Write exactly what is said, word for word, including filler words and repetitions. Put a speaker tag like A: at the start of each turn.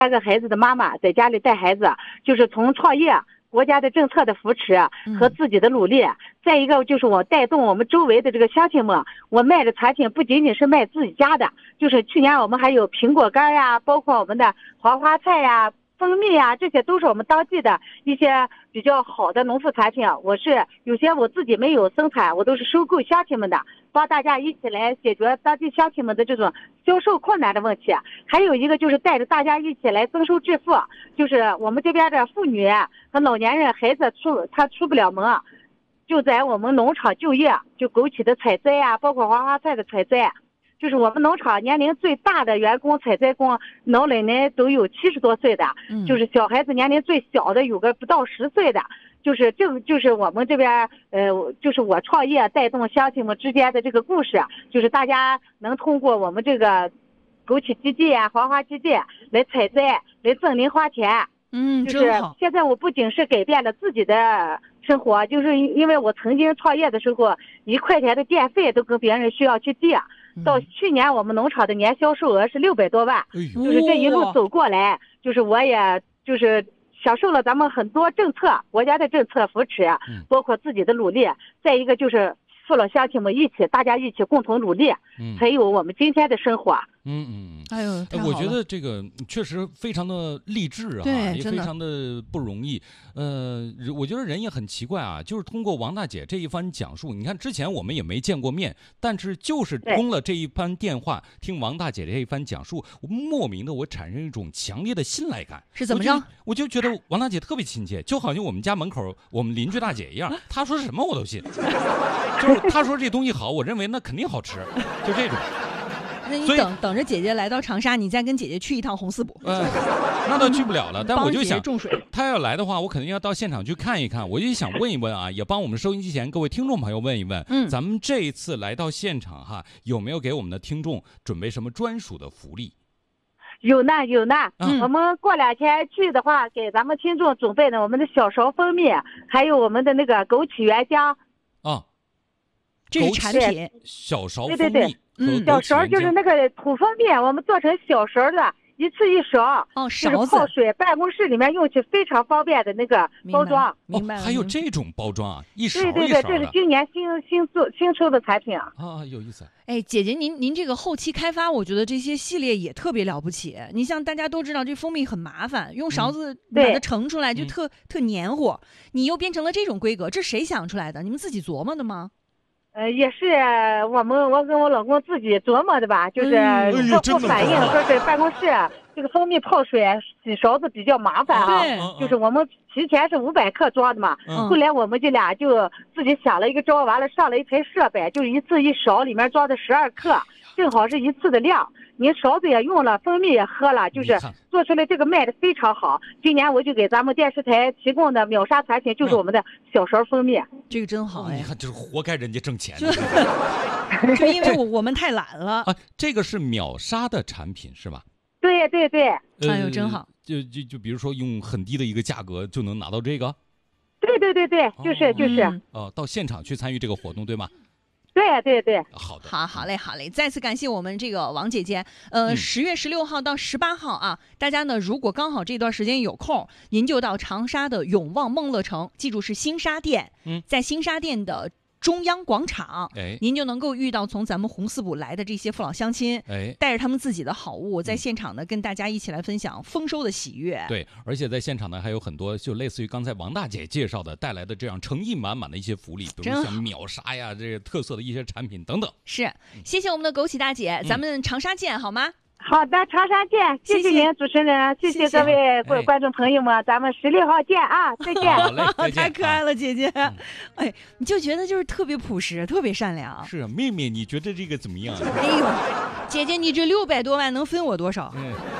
A: 三个孩子的妈妈在家里带孩子，就是从创业、国家的政策的扶持和自己的努力，嗯、再一个就是我带动我们周围的这个乡亲们，我卖的产品不仅仅是卖自己家的，就是去年我们还有苹果干呀，包括我们的黄花菜呀、蜂蜜呀，这些都是我们当地的一些比较好的农副产品。我是有些我自己没有生产，我都是收购乡亲们的，帮大家一起来解决当地乡亲们的这种销售困难的问题。还有一个就是带着大家一起来增收致富，就是我们这边的妇女和老年人孩子出他出不了门，就在我们农场就业，就枸杞的采摘啊，包括黄花菜的采摘。就是我们农场年龄最大的员工采摘工，老奶奶都有七十多岁的，嗯、就是小孩子年龄最小的有个不到十岁的，就是这个就是我们这边呃，就是我创业带动乡亲们之间的这个故事，就是大家能通过我们这个枸杞基地啊、黄花基地来采摘，来挣零花钱。
B: 嗯，
A: 就是现在我不仅是改变了自己的生活，就是因为我曾经创业的时候，一块钱的电费都跟别人需要去递。到去年我们农场的年销售额是六百多万，
C: 哎、
A: 就是这一路走过来，就是我也就是享受了咱们很多政策，国家的政策扶持，包括自己的努力。再一个就是父老乡亲们一起，大家一起共同努力，
C: 嗯、
A: 才有我们今天的生活。
C: 嗯嗯，
B: 哎呦，
C: 我觉得这个确实非常的励志啊，也非常的不容易。呃，我觉得人也很奇怪啊，就是通过王大姐这一番讲述，你看之前我们也没见过面，但是就是通了这一番电话，听王大姐这一番讲述，我莫名的我产生一种强烈的信赖感。
B: 是怎么着？
C: 我就觉得王大姐特别亲切，就好像我们家门口我们邻居大姐一样，她说什么我都信，就是她说这东西好，我认为那肯定好吃，就这种。
B: 那你等等着姐姐来到长沙，你再跟姐姐去一趟红四补。
C: 呃，那倒去不了了。但我就想，
B: 种水。
C: 她要来的话，我肯定要到现场去看一看。我就想问一问啊，也帮我们收音机前各位听众朋友问一问，嗯，咱们这一次来到现场哈，有没有给我们的听众准备什么专属的福利？
A: 有呢有呢，
C: 嗯、
A: 我们过两天去的话，给咱们听众准备的我们的小勺蜂蜜，还有我们的那个枸杞原浆。
C: 啊，
B: 这是产品。
C: 小勺蜂蜜。
A: 对对对。嗯，小勺就是那个土蜂蜜，我们做成小勺的，一次一勺。
B: 哦，勺子。
A: 就是泡水，办公室里面用起非常方便的那个包装。
B: 明白。
C: 哦，还有这种包装啊，一勺一勺的。
A: 对对对，这是今年新新做新出的产品啊。
C: 啊，有意思。
B: 哎，姐姐，您您这个后期开发，我觉得这些系列也特别了不起。你像大家都知道，这蜂蜜很麻烦，用勺子把它盛出来就特、嗯、特黏糊，你又变成了这种规格，这谁想出来的？你们自己琢磨的吗？
A: 呃，也是我们我跟我老公自己琢磨的吧，就是客户反映说是办公室这个蜂蜜泡水洗勺子比较麻烦啊，就是我们提前是五百克装的嘛，
C: 嗯、
A: 后来我们这俩就自己想了一个招，完了上了一台设备，就是一次一勺里面装的十二克，正好是一次的量。您勺子也用了，蜂蜜也喝了，就是做出来这个卖的非常好。今年我就给咱们电视台提供的秒杀产品就是我们的小勺蜂蜜，
B: 嗯、这个真好哎！
C: 你看，就是活该人家挣钱，
B: 就就因为我我们太懒了
C: 啊。这个是秒杀的产品是吧？
A: 对对对，
B: 哎呦，真好！
C: 就就就比如说用很低的一个价格就能拿到这个？
A: 对对对对，就是、哦、就是。
C: 哦、呃，到现场去参与这个活动对吗？
A: 对对对，
C: 好的，
B: 好好嘞，好嘞！再次感谢我们这个王姐姐。呃，十、嗯、月十六号到十八号啊，大家呢如果刚好这段时间有空，您就到长沙的永旺梦乐城，记住是新沙店，
C: 嗯，
B: 在新沙店的中央广场，
C: 哎，
B: 您就能够遇到从咱们红四补来的这些父老乡亲，
C: 哎，
B: 带着他们自己的好物，在现场呢、嗯、跟大家一起来分享丰收的喜悦。
C: 对，而且在现场呢还有很多就类似于刚才王大姐介绍的带来的这样诚意满满的一些福利，比如像秒杀呀，这个特色的一些产品等等。
B: 是，谢谢我们的枸杞大姐，嗯、咱们长沙见好吗？
A: 好的，长沙见，谢谢您主持人，谢谢各位观观众朋友们，咱们十六号见啊，再见。
C: 好嘞，再见。
B: 太可爱了，姐姐。嗯、哎，你就觉得就是特别朴实，特别善良。
C: 是啊，妹妹，你觉得这个怎么样？
B: 哎呦，姐姐，你这六百多万能分我多少？嗯